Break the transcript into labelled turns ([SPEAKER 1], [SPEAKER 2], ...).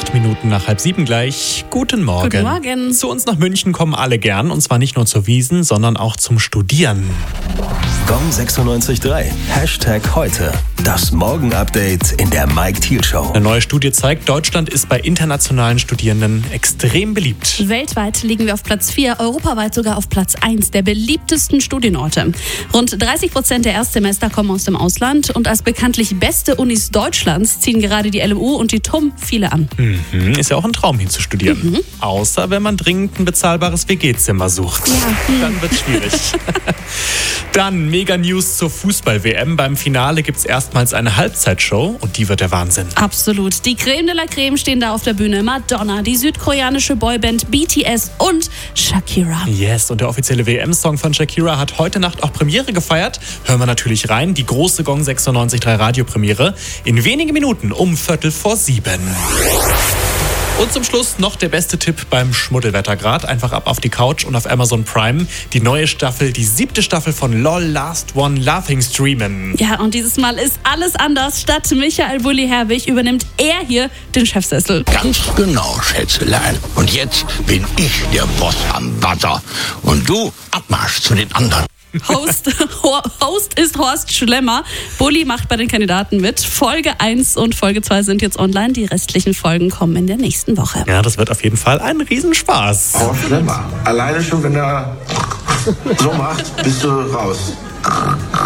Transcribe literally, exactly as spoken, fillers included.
[SPEAKER 1] Acht Minuten nach halb sieben gleich. Guten Morgen.
[SPEAKER 2] Guten Morgen.
[SPEAKER 1] Zu uns nach München kommen alle gern. Und zwar nicht nur zur Wiesn, sondern auch zum Studieren.
[SPEAKER 3] Gong sechsundneunzig Komma drei. Hashtag heute. Das Morgen-Update in der Mike Thiel Show.
[SPEAKER 1] Eine neue Studie zeigt, Deutschland ist bei internationalen Studierenden extrem beliebt.
[SPEAKER 2] Weltweit liegen wir auf Platz vier, europaweit sogar auf Platz eins der beliebtesten Studienorte. Rund dreißig Prozent der Erstsemester kommen aus dem Ausland und als bekanntlich beste Unis Deutschlands ziehen gerade die L M U und die T U M viele an.
[SPEAKER 1] Mhm, ist ja auch ein Traum, hin zu studieren.
[SPEAKER 2] Mhm.
[SPEAKER 1] Außer wenn man dringend ein bezahlbares W G-Zimmer sucht.
[SPEAKER 2] Ja.
[SPEAKER 1] Dann wird's schwierig. Dann Mega News zur Fußball-W M. Beim Finale gibt's erstmals eine Halbzeitshow und die wird der Wahnsinn.
[SPEAKER 2] Absolut. Die Creme de la Creme stehen da auf der Bühne. Madonna, die südkoreanische Boyband B T S und Shakira.
[SPEAKER 1] Yes, und der offizielle W M-Song von Shakira hat heute Nacht auch Premiere gefeiert. Hören wir natürlich rein. Die große Gong sechsundneunzig Komma drei Radiopremiere in wenigen Minuten um Viertel vor sieben. Und zum Schluss noch der beste Tipp beim Schmuddelwettergrad. Einfach ab auf die Couch und auf Amazon Prime die neue Staffel, die siebte Staffel von LOL Last One Laughing streamen.
[SPEAKER 2] Ja, und dieses Mal ist alles anders. Statt Michael Bulli Herbig übernimmt er hier den Chefsessel.
[SPEAKER 4] Ganz genau, Schätzelein. Und jetzt bin ich der Boss am Wasser. Und du, Abmarsch zu den anderen.
[SPEAKER 2] Host, Host ist Horst Schlemmer. Bulli macht bei den Kandidaten mit. Folge eins und Folge zwei sind jetzt online. Die restlichen Folgen kommen in der nächsten Woche.
[SPEAKER 1] Ja, das wird auf jeden Fall ein Riesenspaß.
[SPEAKER 5] Horst Schlemmer. Alleine schon, wenn er so macht, bist du raus.